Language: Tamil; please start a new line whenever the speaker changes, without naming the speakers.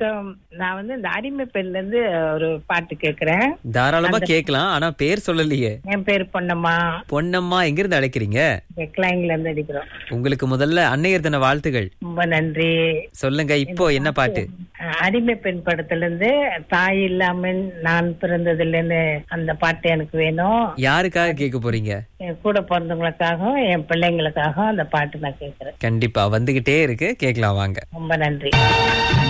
வணக்கம். நான் இந்த அடிமை பெண்ல இருந்து ஒரு பாட்டு கேக்குறேன்.
தாராளமா கேக்கலாம். ஆனா பேர் சொல்லலையே.
என் பேரு பொன்னம்மா.
பொன்னம்மா எங்க இருந்து அழைக்கிறீங்க?
கிளைங்ல இருந்து அடிக்கிறோம்.
உங்களுக்கு முதல்ல அன்னையர் தின வாழ்த்துகள்.
ரொம்ப நன்றி.
சொல்லுங்க, இப்போ என்ன பாட்டு?
அடிமை பெண் படத்துல இருந்து தாய் இல்லாமல் நான் பிறந்ததில்லைன்னு அந்த பாட்டு எனக்கு வேணும்.
யாருக்காக கேட்க போறீங்க?
என் கூட பிறந்தவங்களுக்காகவும் என் பிள்ளைங்களுக்காகவும் அந்த பாட்டு நான் கேக்குறேன்.
கண்டிப்பா வந்துகிட்டே இருக்கு, கேட்கலாம் வாங்க.
ரொம்ப நன்றி.